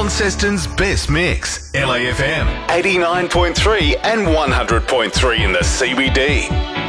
Launceston's best mix. LAFM 89.3 and 100.3 in the CBD.